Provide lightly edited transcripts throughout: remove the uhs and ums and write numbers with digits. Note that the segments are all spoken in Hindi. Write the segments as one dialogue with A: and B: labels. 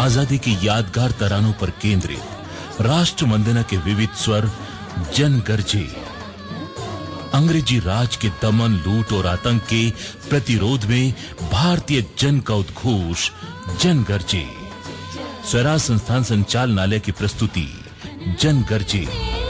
A: आजादी की यादगार तरानों पर केंद्रित राष्ट्र वंदना के विविध स्वर जन गरजे। अंग्रेजी राज के दमन, लूट और आतंक के प्रतिरोध में भारतीय जन का उद्घोष जन गरजे। स्वराज संस्थान संचालनालय की प्रस्तुति जन गरजे।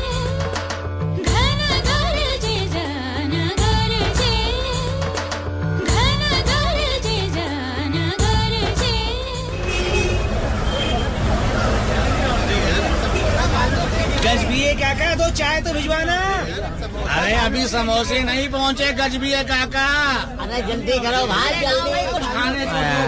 B: गजबीए काका, दो चाय तो भिजवाना।
C: अरे अभी समोसे नहीं पहुँचे गजबीए काका।
D: अरे जल्दी करो भाई, जल्दी
C: कुछ खाने को दो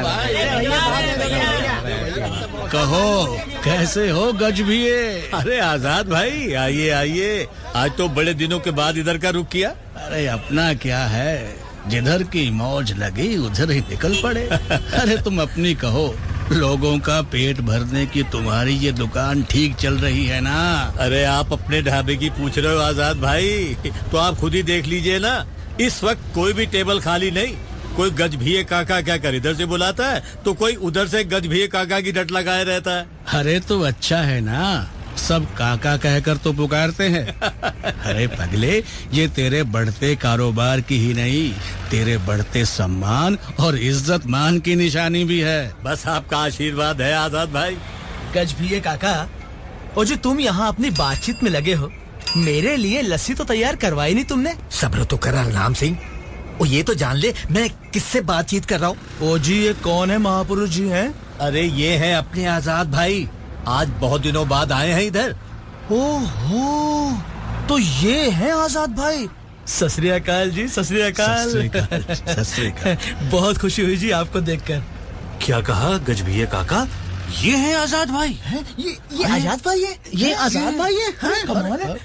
C: भाई। कहो कैसे हो गजबीए?
E: अरे आजाद भाई, आइए आइए। आज तो बड़े दिनों के बाद इधर का रुख किया।
C: अरे अपना क्या है, जिधर की मौज लगी उधर ही निकल पड़े। अरे तुम अपनी कहो, लोगों का पेट भरने की तुम्हारी ये दुकान ठीक चल रही है ना?
E: अरे आप अपने ढाबे की पूछ रहे हो आजाद भाई, तो आप खुद ही देख लीजिए ना। इस वक्त कोई भी टेबल खाली नहीं। कोई गजभिये काका क्या कर इधर से बुलाता है, तो कोई उधर से गजभिये काका की डट लगाए रहता है।
C: अरे तो अच्छा है ना, सब काका कहकर तो पुकारते हैं। अरे पगले, ये तेरे बढ़ते कारोबार की ही नहीं, तेरे बढ़ते सम्मान और इज्जत मान की निशानी भी है।
E: बस आपका आशीर्वाद है आजाद भाई।
B: गजबीए काका, और जो तुम यहाँ अपनी बातचीत में लगे हो, मेरे लिए लस्सी तो तैयार करवाई नहीं तुमने?
F: सब्र तो कर राम सिंह, और ये तो जान ले मैं किससे बातचीत कर रहा हूँ।
B: ओ जी, ये कौन है महापुरुष जी हैं?
E: अरे ये है अपने आजाद भाई, आज बहुत दिनों बाद आए हैं इधर।
B: ओहो, तो ये हैं आजाद भाई। सत श्री अकाल जी, सत श्री अकाल।
C: सत श्री अकाल।
B: बहुत खुशी हुई जी आपको देखकर।
E: क्या कहा गजभिये काका? ये है आजाद भाई?
B: हैं? ये आजाद भाई है? ये आजाद भाई है? कमाल है।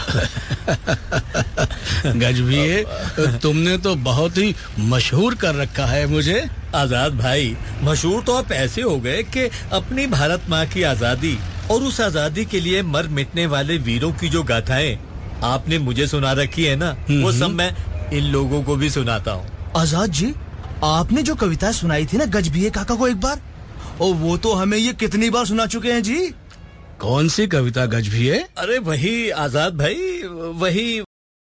C: गजभिये, तुमने तो बहुत ही मशहूर कर रखा है मुझे।
E: आजाद भाई, मशहूर तो आप ऐसे हो गए कि अपनी भारत माँ की आजादी और उस आजादी के लिए मर मिटने वाले वीरों की जो गाथाएं आपने मुझे सुना रखी है ना, वो सब मैं इन लोगों को भी सुनाता हूँ।
B: आजाद जी, आपने जो कविता सुनाई थी ना गजभिये काका को एक बार, और वो तो हमें ये कितनी बार सुना चुके हैं जी।
C: कौन सी कविता गजभिये?
E: अरे वही आजाद भाई, वही